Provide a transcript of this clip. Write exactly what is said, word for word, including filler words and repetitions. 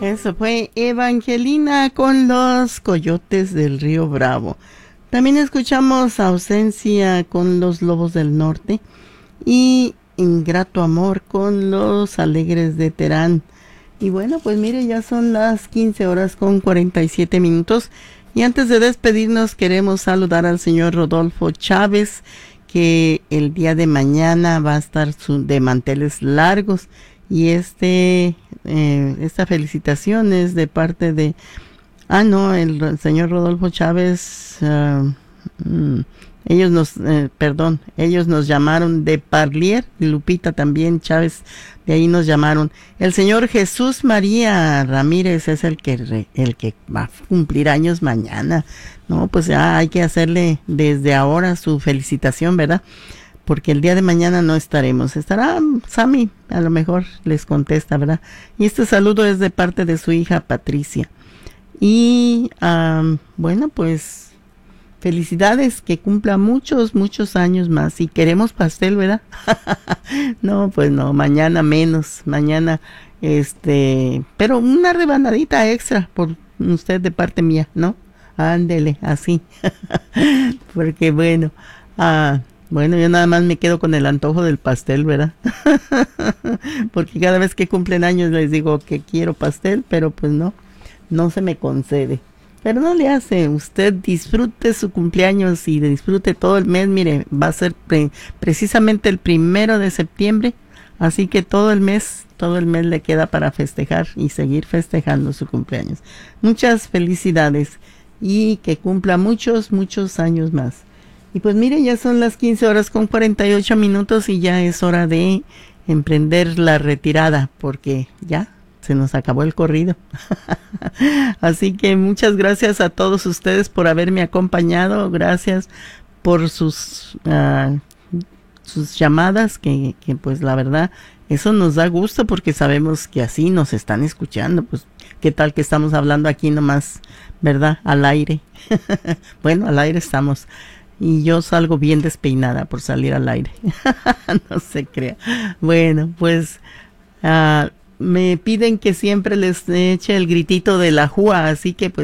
Eso fue Evangelina con los Coyotes del Río Bravo. También escuchamos Ausencia con los Lobos del Norte y Ingrato Amor con los Alegres de Terán. Y bueno, pues mire, ya son las quince horas con cuarenta y siete minutos. Y antes de despedirnos, queremos saludar al señor Rodolfo Chávez, que el día de mañana va a estar su, de manteles largos. Y este, eh, esta felicitación es de parte de, ah no, el, el señor Rodolfo Chávez, uh, mm, ellos nos, eh, perdón, ellos nos llamaron de Parlier, Lupita también Chávez, de ahí nos llamaron. El señor Jesús María Ramírez es el que, re, el que va a cumplir años mañana. No, pues ya hay que hacerle desde ahora su felicitación, ¿verdad? Porque el día de mañana no estaremos. Estará Sammy, a lo mejor les contesta, ¿verdad? Y este saludo es de parte de su hija Patricia. Y um, bueno, pues felicidades, que cumpla muchos, muchos años más. Y queremos pastel, ¿verdad? No, pues no, mañana menos, mañana, este, pero una rebanadita extra por usted de parte mía, ¿no? Ándele, así. Porque bueno, ah... Uh, Bueno, yo nada más me quedo con el antojo del pastel, ¿verdad? Porque cada vez que cumplen años les digo que quiero pastel, pero pues no, no se me concede. Pero no le hace, usted disfrute su cumpleaños y disfrute todo el mes. Mire, va a ser pre- precisamente el primero de septiembre, así que todo el mes, todo el mes le queda para festejar y seguir festejando su cumpleaños. Muchas felicidades y que cumpla muchos, muchos años más. Y pues mire, ya son las quince horas con cuarenta y ocho minutos y ya es hora de emprender la retirada porque ya se nos acabó el corrido. Así que muchas gracias a todos ustedes por haberme acompañado. Gracias por sus, uh, sus llamadas que, que pues la verdad eso nos da gusto porque sabemos que así nos están escuchando. Pues qué tal que estamos hablando aquí nomás, ¿verdad? Al aire. Bueno, al aire estamos. Y yo salgo bien despeinada por salir al aire. No se crea. Bueno, pues uh, me piden que siempre les eche el gritito de la júa, así que pues